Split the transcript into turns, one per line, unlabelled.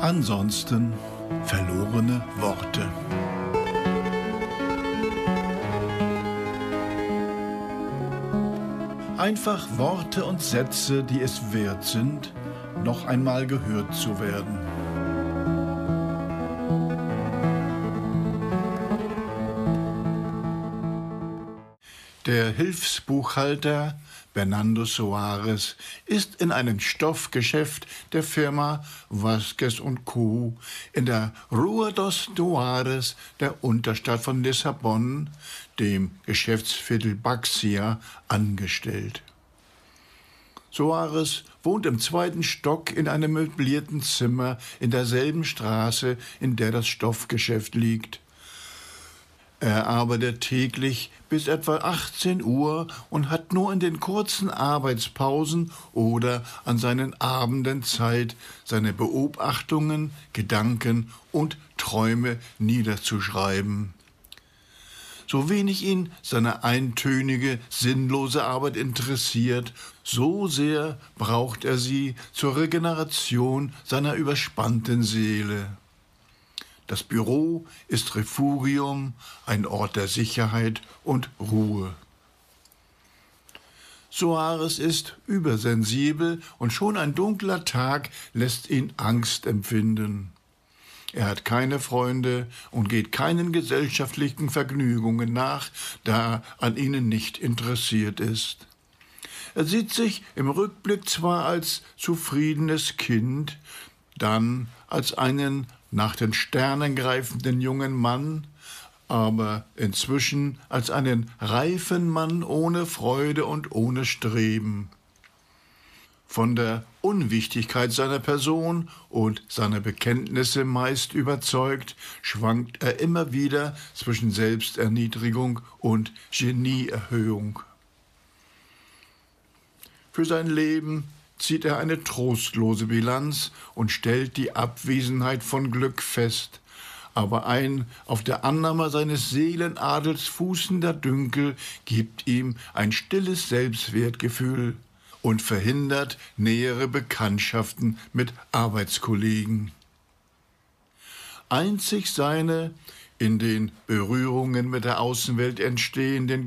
Ansonsten verlorene Worte. Einfach Worte und Sätze, die es wert sind, noch einmal gehört zu werden. Der Hilfsbuchhalter Bernardo Soares ist in einem Stoffgeschäft der Firma Vasquez & Co. in der Rua dos Doares, der Unterstadt von Lissabon, dem Geschäftsviertel Baxia, angestellt. Soares wohnt im 2. Stock in einem möblierten Zimmer in derselben Straße, in der das Stoffgeschäft liegt. Er arbeitet täglich bis etwa 18 Uhr und hat nur in den kurzen Arbeitspausen oder an seinen Abenden Zeit, seine Beobachtungen, Gedanken und Träume niederzuschreiben. So wenig ihn seine eintönige, sinnlose Arbeit interessiert, so sehr braucht er sie zur Regeneration seiner überspannten Seele. Das Büro ist Refugium, ein Ort der Sicherheit und Ruhe. Soares ist übersensibel und schon ein dunkler Tag lässt ihn Angst empfinden. Er hat keine Freunde und geht keinen gesellschaftlichen Vergnügungen nach, da er an ihnen nicht interessiert ist. Er sieht sich im Rückblick zwar als zufriedenes Kind, dann als einen nach den Sternen greifenden jungen Mann, aber inzwischen als einen reifen Mann ohne Freude und ohne Streben. Von der Unwichtigkeit seiner Person und seiner Bekenntnisse meist überzeugt, schwankt er immer wieder zwischen Selbsterniedrigung und Genieerhöhung. Für sein Leben zieht er eine trostlose Bilanz und stellt die Abwesenheit von Glück fest. Aber ein auf der Annahme seines Seelenadels fußender Dünkel gibt ihm ein stilles Selbstwertgefühl und verhindert nähere Bekanntschaften mit Arbeitskollegen. Einzig seine in den Berührungen mit der Außenwelt entstehenden